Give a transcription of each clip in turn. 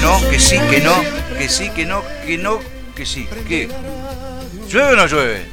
no, que sí, que no, que sí, que no, que no, que sí, ¿qué? ¿Llueve o no llueve?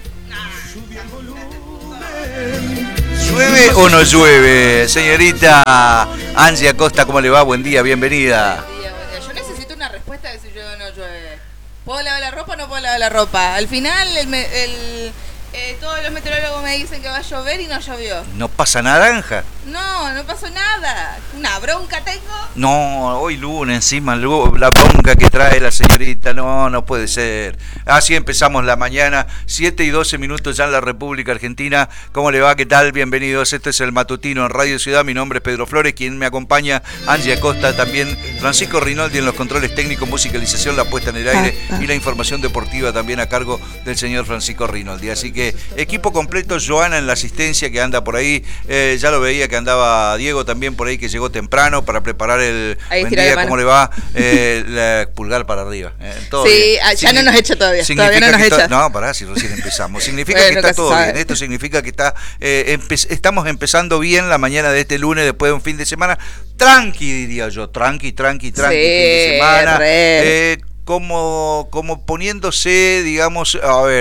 ¿Llueve o no llueve? Señorita Angie Acosta, ¿cómo le va? Buen día, bienvenida. Buen día. Yo necesito una respuesta de si llueve o no llueve. ¿Puedo lavar la ropa o no puedo lavar la ropa? Al final, todos los meteorólogos me dicen que va a llover y no llovió. ¿No pasa naranja? No pasó nada. ¿Una bronca tengo? No, hoy lunes encima, la bronca que trae la señorita, no puede ser. Así empezamos la mañana, 7:12 ya en la República Argentina. ¿Cómo le va? ¿Qué tal? Bienvenidos. Este es el Matutino en Radio Ciudad. Mi nombre es Pedro Flores, quien me acompaña, Angie Acosta, también Francisco Rinaldi en los controles técnicos, musicalización, la puesta en el aire y la información deportiva también a cargo del señor Francisco Rinaldi. Así que equipo completo, Joana en la asistencia que anda por ahí, ya lo veía que andaba Diego también por ahí, que llegó temprano para preparar el buen día. ¿Cómo le va? Pulgar para arriba. Todo sí, bien. Ya no nos echa todavía no nos echa. No, pará, si recién empezamos. Significa que está todo bien. Esto significa que estamos empezando bien la mañana de este lunes después de un fin de semana tranqui, diría yo, tranqui, fin de semana. Como poniéndose, digamos,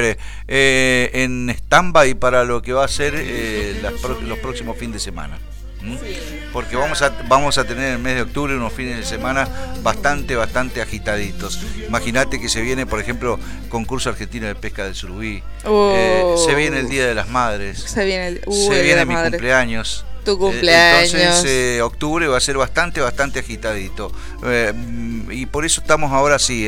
en stand-by para lo que va a ser los próximos fines de semana. Porque vamos a tener en el mes de octubre unos fines de semana bastante agitaditos. Imagínate que se viene, por ejemplo, concurso argentino de pesca del surubí. Se viene el Día de las Madres. Se viene mi cumpleaños. Tu cumpleaños. Entonces octubre va a ser bastante agitadito. Y por eso estamos ahora sí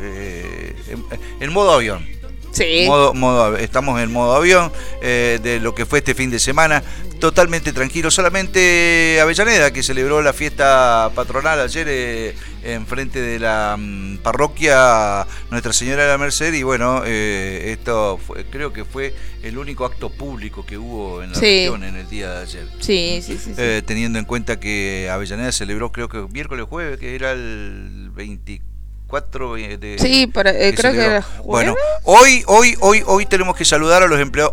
en modo avión. Sí. Estamos en modo avión de lo que fue este fin de semana, totalmente tranquilo. Solamente Avellaneda, que celebró la fiesta patronal ayer en frente de la parroquia Nuestra Señora de la Merced, y bueno, esto creo que fue el único acto público que hubo en la región en el día de ayer. Sí. Teniendo en cuenta que Avellaneda celebró, creo que miércoles o jueves, que era el 24 de... Sí, creo que era jueves. Bueno, hoy tenemos que saludar a los empleados.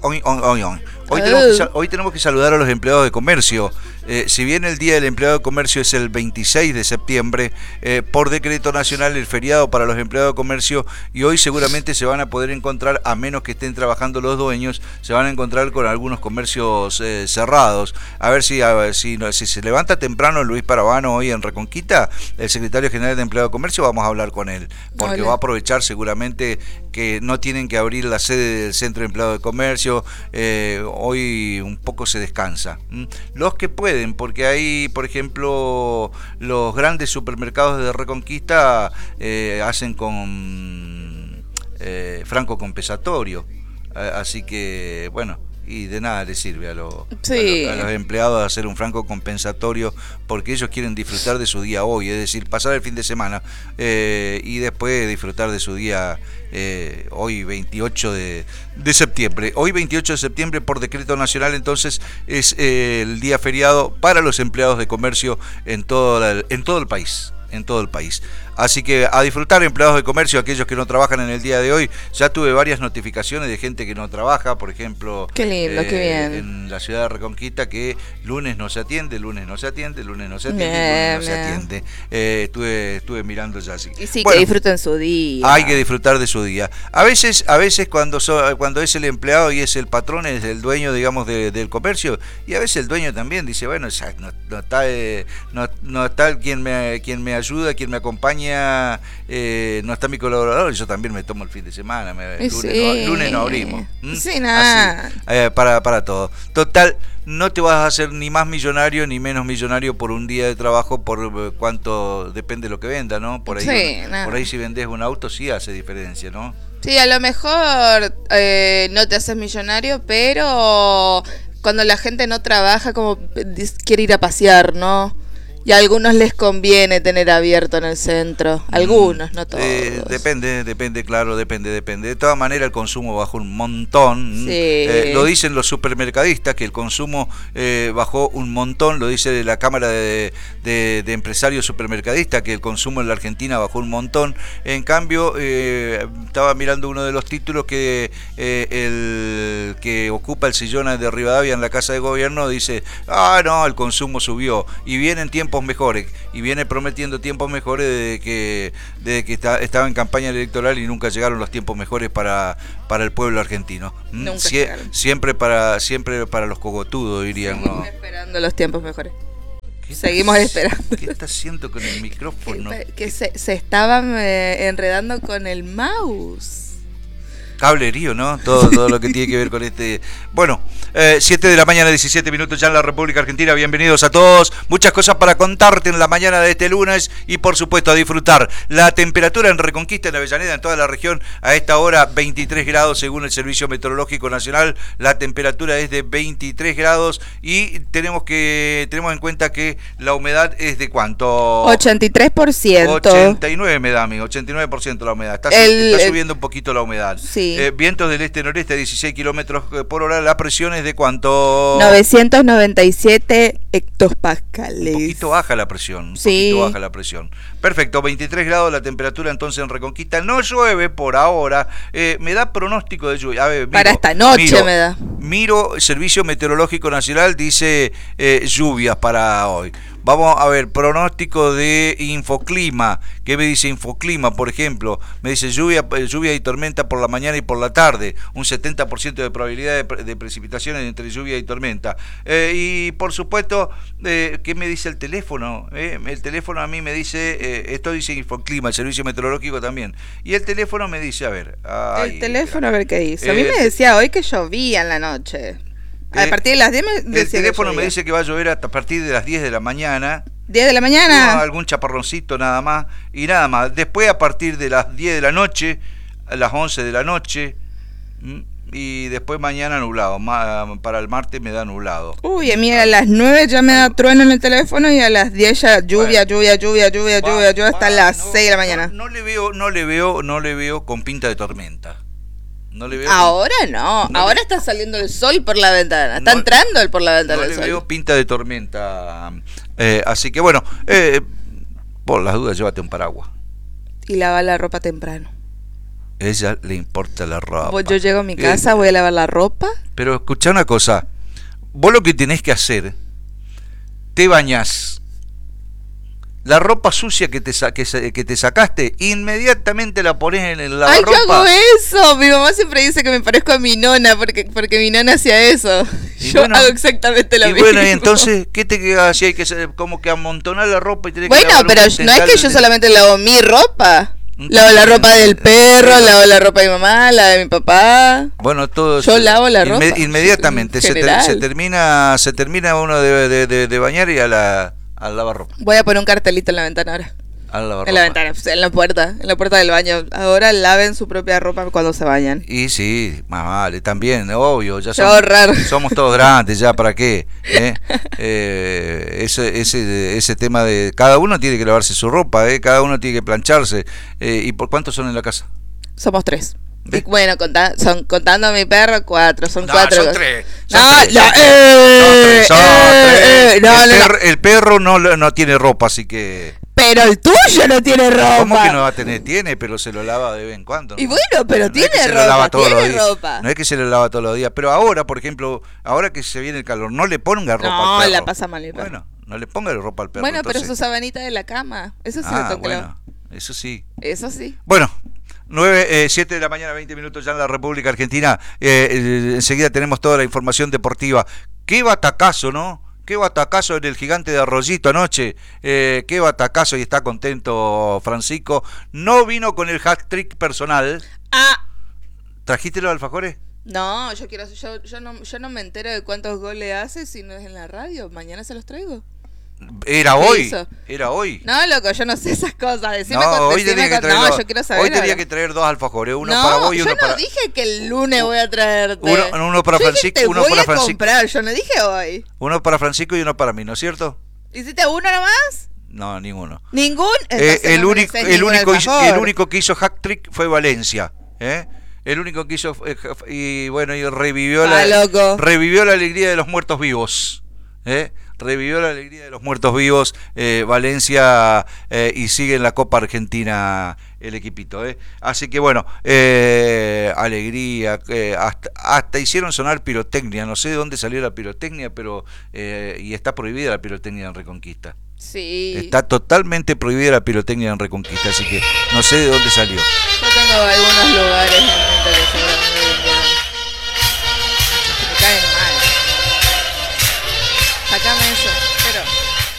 Hoy tenemos que saludar a los empleados de comercio. Si bien el Día del Empleado de Comercio es el 26 de septiembre, por decreto nacional el feriado para los empleados de comercio, y hoy seguramente se van a poder encontrar, a menos que estén trabajando los dueños, se van a encontrar con algunos comercios cerrados. A ver si se levanta temprano Luis Parabano hoy en Reconquista, el secretario general de Empleado de Comercio, vamos a hablar con él, porque va a aprovechar seguramente que no tienen que abrir la sede del Centro de Empleado de Comercio. Hoy un poco se descansa. Los que pueden, porque hay, por ejemplo, los grandes supermercados de Reconquista hacen con franco compensatorio. Así que, bueno, y de nada les sirve a los empleados hacer un franco compensatorio, porque ellos quieren disfrutar de su día hoy, es decir, pasar el fin de semana y después disfrutar de su día hoy 28 de septiembre. Hoy 28 de septiembre por decreto nacional, entonces es el día feriado para los empleados de comercio en todo el país. Así que a disfrutar, empleados de comercio, aquellos que no trabajan en el día de hoy. Ya tuve varias notificaciones de gente que no trabaja, por ejemplo, qué lindo, qué bien, en la ciudad de Reconquista, que lunes no se atiende. Estuve mirando ya así. Y sí, bueno, que disfruten su día. Hay que disfrutar de su día. A veces cuando es el empleado y es el patrón, es el dueño, digamos, del comercio, y a veces el dueño también dice, bueno, no está quien me ayuda, quien me acompaña, no está mi colaborador, yo también me tomo el fin de semana, lunes no abrimos. Sí, nada. Para todo. Total, no te vas a hacer ni más millonario ni menos millonario por un día de trabajo, por cuánto depende de lo que venda, ¿no? Por ahí si vendés un auto sí hace diferencia, ¿no? Sí, a lo mejor no te haces millonario, pero cuando la gente no trabaja, como quiere ir a pasear, ¿no? Y a algunos les conviene tener abierto en el centro. Algunos, no todos. Depende, claro, depende. De todas maneras, el consumo bajó un montón. Sí. Lo dicen los supermercadistas, que el consumo bajó un montón. Lo dice la Cámara de Empresarios Supermercadistas, que el consumo en la Argentina bajó un montón. En cambio, estaba mirando uno de los títulos que el que ocupa el sillón de Rivadavia en la Casa de Gobierno dice, no, el consumo subió. Y vienen tiempos tiempos mejores, y viene prometiendo tiempos mejores desde que estaba en campaña electoral y nunca llegaron los tiempos mejores para el pueblo argentino. Nunca llegaron. Siempre para los cogotudos, dirían. Seguimos esperando los tiempos mejores. ¿Qué Seguimos esperando. ¿Qué está haciendo con el micrófono? Que se estaban enredando con el mouse. Cablerío, ¿no? Todo lo que tiene que ver con este... Bueno, 7 de la mañana, 17 minutos ya en la República Argentina. Bienvenidos a todos. Muchas cosas para contarte en la mañana de este lunes y, por supuesto, a disfrutar. La temperatura en Reconquista, en Avellaneda, en toda la región, a esta hora 23 grados según el Servicio Meteorológico Nacional. La temperatura es de 23 grados y tenemos en cuenta que la humedad es de ¿cuánto? 83%. 89 me da, amigo, 89% la humedad. Está subiendo un poquito la humedad. Sí. Vientos del este-noreste a 16 kilómetros por hora. La presión es de ¿cuánto? 997 hectopascales. Un poquito baja la presión. Sí. Un poquito baja la presión. Perfecto, 23 grados la temperatura entonces en Reconquista. No llueve por ahora. Me da pronóstico de lluvia. A ver, para esta noche me da. Miro, Servicio Meteorológico Nacional dice lluvias para hoy. Vamos a ver, pronóstico de Infoclima. ¿Qué me dice Infoclima, por ejemplo? Me dice lluvia y tormenta por la mañana y por la tarde. Un 70% de probabilidad de precipitaciones entre lluvia y tormenta. Y por supuesto, ¿qué me dice el teléfono? El teléfono a mí me dice, esto dice Infoclima, el Servicio Meteorológico también. Y el teléfono me dice, a ver. El teléfono, a ver qué dice. A mí me decía hoy que llovía en la noche. A partir de las 10 me decía. El teléfono me dice que va a llover a partir de las 10 de la mañana. ¿10 de la mañana? No, algún chaparroncito nada más. Y nada más. Después a partir de las 10 de la noche, a las 11 de la noche. Y después mañana nublado. Para el martes me da nublado. Uy, a mí a las 9 ya me da trueno en el teléfono y a las 10 ya lluvia hasta las 6 de la mañana. No le veo con pinta de tormenta. No le veo ahora ahora está saliendo el sol por la ventana, está entrando por la ventana el sol. No le veo pinta de tormenta, así que bueno, por las dudas llévate un paraguas. Y lava la ropa temprano. Ella le importa la ropa. Yo llego a mi casa, voy a lavar la ropa. Pero escuchá una cosa, vos lo que tenés que hacer, te bañás. La ropa sucia que te sacaste, inmediatamente la pones en el lavarropa. ¡Ay, yo hago eso! Mi mamá siempre dice que me parezco a mi nona, porque mi nona hacía eso. Yo hago exactamente lo mismo. Y bueno, y entonces, ¿qué te queda así? Hay que como que amontonar la ropa y tener que pero no es que yo solamente lavo mi ropa. Lavo la ropa del perro, lavo la ropa de mi mamá, la de mi papá. Bueno, todo. Yo lavo la ropa. Inmediatamente se termina uno de bañar y al lavarropa. Voy a poner un cartelito en la ventana ahora. Al lavarropa. En la ventana, en la puerta del baño. Ahora laven su propia ropa cuando se bañan. Y sí, más vale, también, obvio. Ya somos todos grandes, ya, ¿para qué? Ese tema de cada uno tiene que lavarse su ropa, cada uno tiene que plancharse. ¿Y por cuántos son en la casa? Somos 3. Y bueno, contando a mi perro, 4. Son 4. Son 3. El perro no tiene ropa, así que... Pero el tuyo no tiene ropa. ¿Cómo que no va a tener? Tiene, pero se lo lava de vez en cuando, ¿no? Y bueno, pero tiene ropa. No es que se lo lava todos los días. Pero ahora, por ejemplo, ahora que se viene el calor, no le ponga ropa al perro. No, la pasa mal el perro. Bueno, no le ponga ropa al perro. Bueno, entonces. pero su sabanita de la cama, eso sí le toca. Bueno, eso sí. Eso sí. Bueno, 7 de la mañana, 20 minutos ya en la República Argentina. Enseguida tenemos toda la información deportiva. Qué batacazo, ¿no? Qué batacazo en el Gigante de Arroyito anoche. Qué batacazo, y está contento Francisco. No vino con el hat-trick personal. ¿Trajiste los alfajores? No, yo no me entero de cuántos goles hace si no es en la radio. Mañana se los traigo. Era hoy. No, loco, yo no sé esas cosas. Decime hoy tenía que traer yo quiero saber. Hoy tenía que traer 2 alfajores, uno para vos y uno para... yo no dije que el lunes voy a traerte. Uno para Francisco, uno para Francisco. Comprar, yo no dije hoy. Uno para Francisco y uno para mí, ¿no es cierto? ¿Hiciste uno nomás? No, ninguno. ¿Ningún? El único que hizo hack trick fue Valencia, El único que hizo y bueno, y revivió la alegría de los muertos vivos. revivió la alegría de los muertos vivos, Valencia, y sigue en la Copa Argentina el equipito. Así que bueno, alegría, hasta hicieron sonar pirotecnia, no sé de dónde salió la pirotecnia, pero y está prohibida la pirotecnia en Reconquista. Sí. Está totalmente prohibida la pirotecnia en Reconquista, así que no sé de dónde salió. Yo tengo algunos lugares en mente que